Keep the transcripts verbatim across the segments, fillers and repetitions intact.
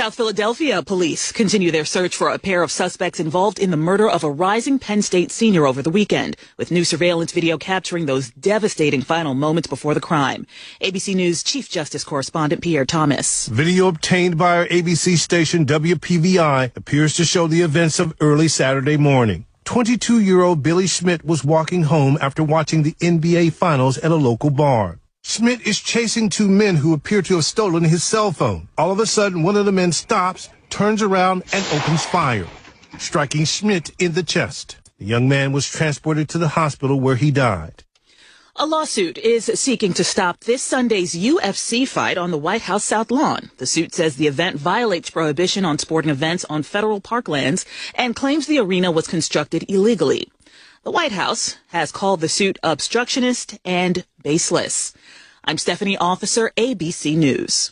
South Philadelphia police continue their search for a pair of suspects involved in the murder of a rising Penn State senior over the weekend, with new surveillance video capturing those devastating final moments before the crime. A B C News Chief Justice Correspondent Pierre Thomas. Video obtained by our A B C station W P V I appears to show the events of early Saturday morning. twenty-two-year-old Billy Schmidt was walking home after watching the N B A Finals at a local bar. Schmidt is chasing two men who appear to have stolen his cell phone. All of a sudden, one of the men stops, turns around, and opens fire, striking Schmidt in the chest. The young man was transported to the hospital where he died. A lawsuit is seeking to stop this Sunday's U F C fight on the White House South Lawn. The suit says the event violates prohibition on sporting events on federal parklands and claims the arena was constructed illegally. The White House has called the suit obstructionist and baseless. I'm Stephanie Officer, A B C News.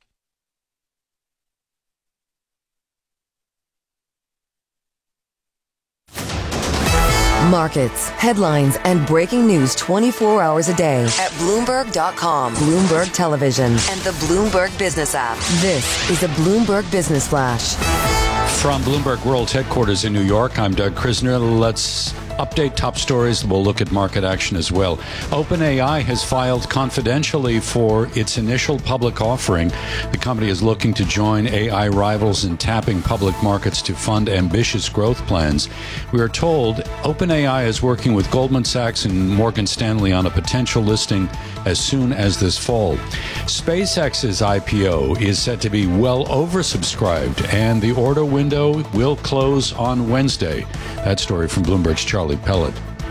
Markets, headlines, and breaking news twenty-four hours a day at Bloomberg dot com, Bloomberg Television, and the Bloomberg Business app. This is a Bloomberg Business Flash. From Bloomberg World Headquarters in New York, I'm Doug Krisner. Let's update top stories. We'll look at market action as well. OpenAI has filed confidentially for its initial public offering. The company is looking to join A I rivals in tapping public markets to fund ambitious growth plans. We are told OpenAI is working with Goldman Sachs and Morgan Stanley on a potential listing as soon as this fall. SpaceX's I P O is said to be well oversubscribed, and the order window will close on Wednesday. That story from Bloomberg's Charlie Pellet.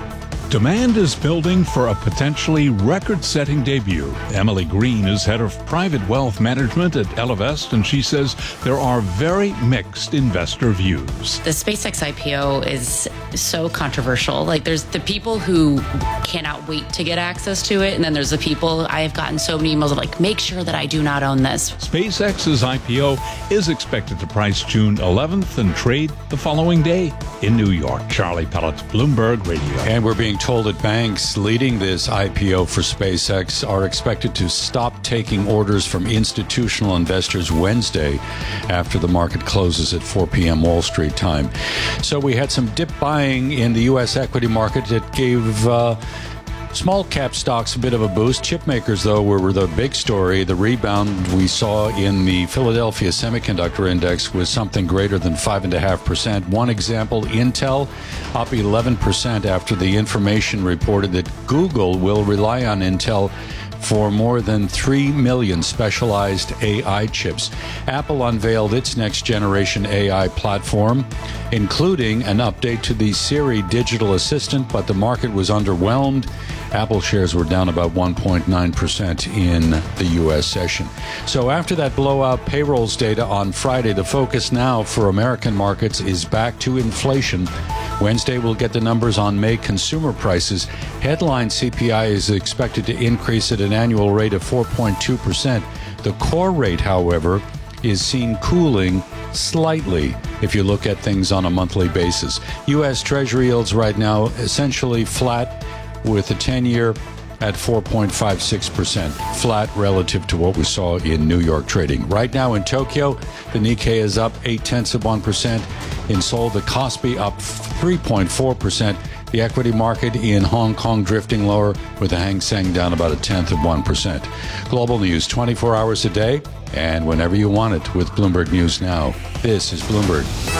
Demand is building for a potentially record-setting debut. Emily Green is head of private wealth management at Ellevest, and she says there are very mixed investor views. The SpaceX I P O is so controversial. Like, there's the people who cannot wait to get access to it, and then there's the people, I have gotten so many emails of like, make sure that I do not own this. SpaceX's I P O is expected to price June eleventh and trade the following day in New York. Charlie Pellet, Bloomberg Radio. And we're being told that banks leading this I P O for SpaceX are expected to stop taking orders from institutional investors Wednesday after the market closes at four p.m. Wall Street time. So we had some dip buying in the U S equity market that gave uh, small cap stocks a bit of a boost. Chip makers, though, were the big story. The rebound we saw in the Philadelphia Semiconductor Index was something greater than five point five percent. One example, Intel up eleven percent after the information reported that Google will rely on Intel for more than three million specialized A I chips. Apple unveiled its next-generation A I platform, including an update to the Siri digital assistant, but the market was underwhelmed. Apple shares were down about one point nine percent in the U S session. So after that blowout payrolls data on Friday, the focus now for American markets is back to inflation. Wednesday, we'll get the numbers on May consumer prices. Headline C P I is expected to increase at an annual rate of four point two percent. The core rate, however, is seen cooling slightly if you look at things on a monthly basis. U S Treasury yields right now essentially flat, with the ten-year at four point five six percent, flat relative to what we saw in New York trading. Right now in Tokyo, the Nikkei is up eight tenths of one percent. In Seoul, the Kospi up three point four percent. The equity market in Hong Kong drifting lower, with the Hang Seng down about a tenth of one percent. Global news twenty-four hours a day and whenever you want it with Bloomberg News Now. This is Bloomberg.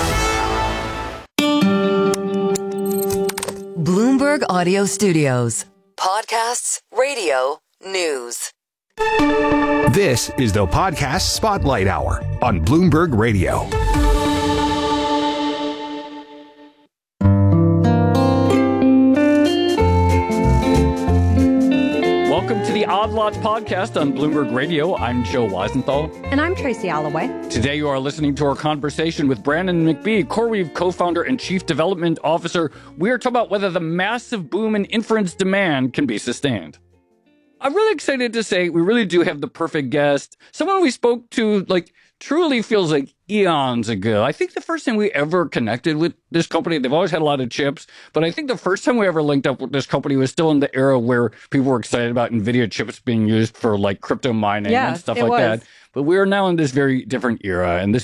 Bloomberg Audio Studios. Podcasts, radio, news. This is the Podcast Spotlight Hour on Bloomberg Radio. Welcome to the Odd Lots podcast on Bloomberg Radio. I'm Joe Weisenthal. And I'm Tracy Alloway. Today you are listening to our conversation with Brandon McBee, CoreWeave co-founder and chief development officer. We are talking about whether the massive boom in inference demand can be sustained. I'm really excited to say we really do have the perfect guest. Someone we spoke to, like, truly feels like eons ago. I think the first time we ever connected with this company, they've always had a lot of chips, but I think the first time we ever linked up with this company was still in the era where people were excited about NVIDIA chips being used for like crypto mining yeah, and stuff it like was. that. But we are now in this very different era, and this